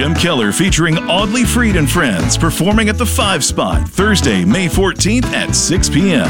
Jim Keller featuring Audley Freed and Friends performing at the 5 Spot Thursday, May 14th at 6 p.m.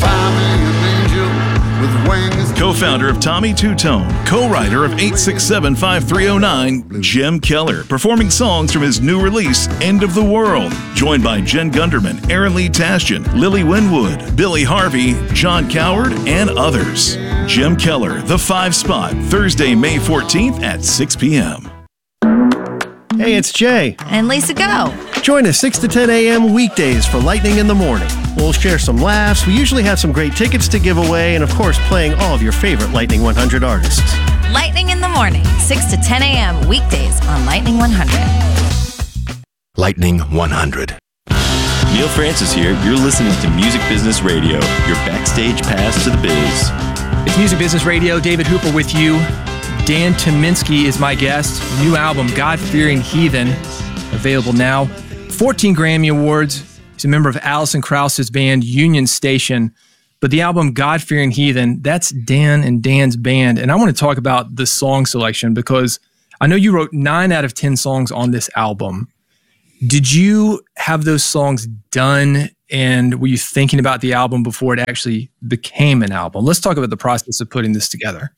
Co-founder of Tommy Two-Tone, co-writer of 867-5309, Jim Keller, performing songs from his new release, End of the World, joined by Jen Gunderman, Aaron Lee Tasjan, Lily Winwood, Billy Harvey, John Coward, and others. Jim Keller, The 5 Spot, Thursday, May 14th at 6 p.m. Hey, it's Jay. And Lisa Go. Join us 6 to 10 a.m. weekdays for Lightning in the Morning. We'll share some laughs. We usually have some great tickets to give away, and of course, playing all of your favorite Lightning 100 artists. Lightning in the Morning, 6 to 10 a.m. weekdays on Lightning 100. Lightning 100. Neil Francis here. You're listening to Music Business Radio, your backstage pass to the biz. It's Music Business Radio. David Hooper with you. Dan Tyminski is my guest. New album, God-Fearing Heathen, available now. 14 Grammy Awards. He's a member of Alison Krauss's band, Union Station. But the album, God-Fearing Heathen, that's Dan and Dan's band. And I want to talk about the song selection because I know you wrote 9 out of 10 songs on this album. Did you have those songs done, and were you thinking about the album before it actually became an album? Let's talk about the process of putting this together.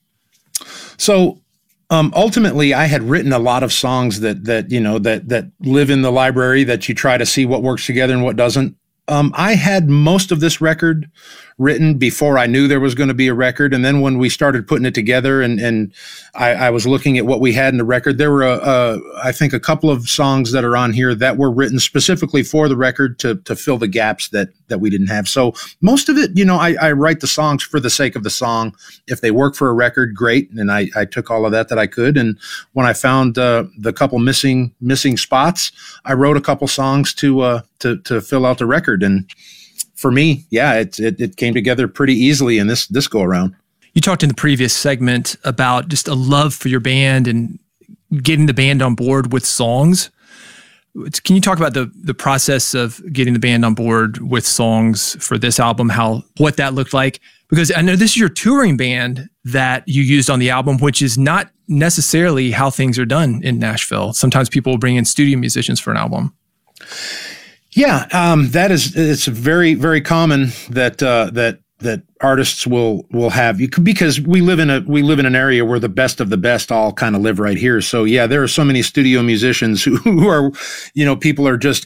So ultimately, I had written a lot of songs that live in the library that you try to see what works together and what doesn't. I had most of this record written before I knew there was going to be a record. And then when we started putting it together and I was looking at what we had in the record, there were, I think, a couple of songs that are on here that were written specifically for the record to fill the gaps that we didn't have. So most of it, I write the songs for the sake of the song. If they work for a record, great. And I took all of that I could. And when I found the couple missing spots, I wrote a couple songs to fill out the record. And for me, yeah, it came together pretty easily in this go around. You talked in the previous segment about just a love for your band and getting the band on board with songs. Can you talk about the process of getting the band on board with songs for this album, what that looked like? Because I know this is your touring band that you used on the album, which is not necessarily how things are done in Nashville. Sometimes people will bring in studio musicians for an album. Yeah, it's very, very common that artists will have, because we live in an area where the best of the best all kind of live right here. So yeah, there are so many studio musicians who are, people are just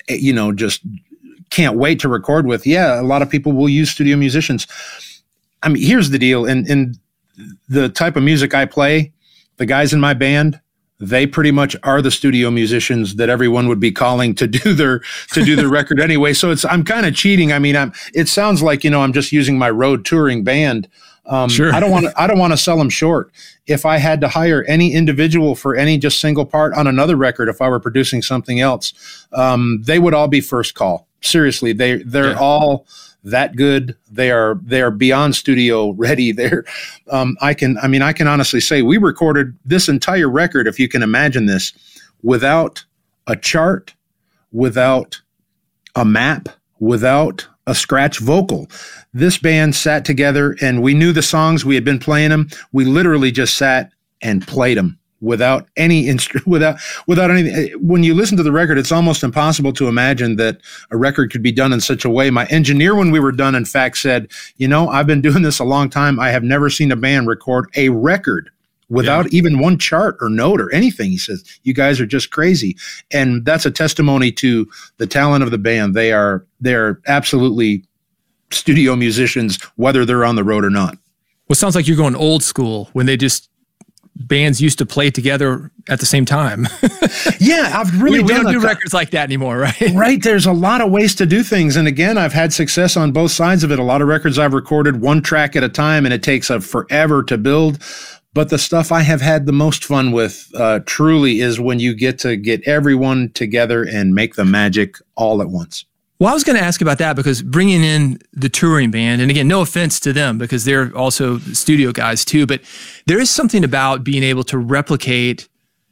can't wait to record with. Yeah, a lot of people will use studio musicians. I mean, here's the deal. In the type of music I play, the guys in my band, they pretty much are the studio musicians that everyone would be calling to do their record anyway. So I'm kind of cheating. I mean, it sounds like, I'm just using my road touring band. Sure. I don't want to sell them short. If I had to hire any individual for any just single part on another record, if I were producing something else, they would all be first call. Seriously, they're all that good. They are beyond studio ready. I can honestly say we recorded this entire record, if you can imagine this, without a chart, without a map, without a scratch vocal. This band sat together and we knew the songs, we had been playing them. We literally just sat and played them without any without anything. When you listen to the record, it's almost impossible to imagine that a record could be done in such a way. My engineer, when we were done, in fact, said, I've been doing this a long time. I have never seen a band record a record without even one chart or note or anything. He says, you guys are just crazy. And that's a testimony to the talent of the band. They are absolutely studio musicians, whether they're on the road or not. Well, it sounds like you're going old school when bands used to play together at the same time. Yeah, I've really we don't do records like that anymore, right? Right. There's a lot of ways to do things. And again, I've had success on both sides of it. A lot of records I've recorded one track at a time, and it takes forever to build. But the stuff I have had the most fun with truly is when you get to get everyone together and make the magic all at once. Well, I was going to ask about that because bringing in the touring band, and again, no offense to them because they're also studio guys too, but there is something about being able to replicate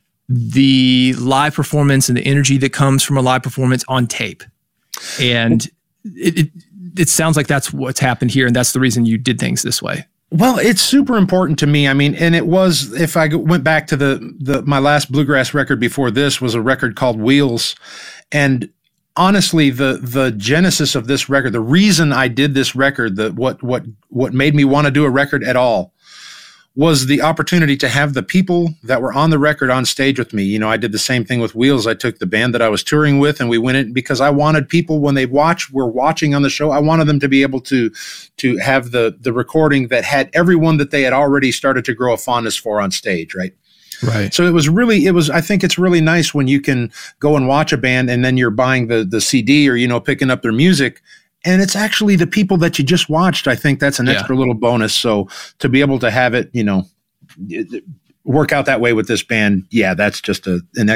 the live performance and the energy that comes from a live performance on tape. And it sounds like that's what's happened here, and that's the reason you did things this way. Well, it's super important to me. I mean, and it was, if I went back to my last bluegrass record before this was a record called Wheels. And honestly, the genesis of this record, the reason I did this record, what made me want to do a record at all, was the opportunity to have the people that were on the record on stage with me. You know, I did the same thing with Wheels. I took the band that I was touring with, and we went in because I wanted people, when they were watching on the show, I wanted them to be able to have the recording that had everyone that they had already started to grow a fondness for on stage, right? Right. So I think it's really nice when you can go and watch a band and then you're buying the CD or, you know, picking up their music, and it's actually the people that you just watched. I think that's an extra little bonus. So to be able to have it, you know, work out that way with this band, that's just an